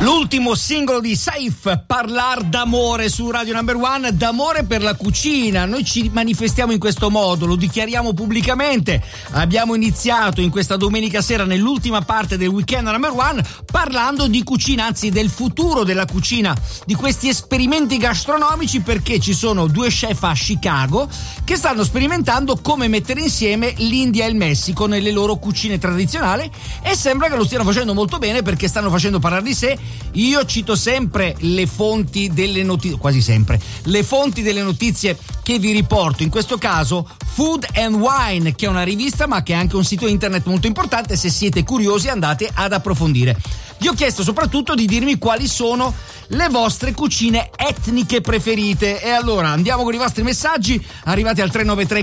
L'ultimo singolo di Saif, Parlar d'amore su Radio Number One, d'amore per la cucina. Noi ci manifestiamo in questo modo, lo dichiariamo pubblicamente. Abbiamo iniziato in questa domenica sera, nell'ultima parte del weekend Number One, parlando di cucina, anzi del futuro della cucina, di questi esperimenti gastronomici, perché ci sono due chef a Chicago che stanno sperimentando come mettere insieme l'India e il Messico nelle loro cucine tradizionali, e sembra che lo stiano facendo molto bene, perché stanno facendo parlare di sé. Io cito sempre le fonti delle notizie, quasi sempre le fonti delle notizie che vi riporto, in questo caso Food and Wine, che è una rivista ma che è anche un sito internet molto importante. Se siete curiosi andate ad approfondire. Vi ho chiesto soprattutto di dirmi quali sono le vostre cucine etniche preferite, e allora andiamo con i vostri messaggi arrivati al 393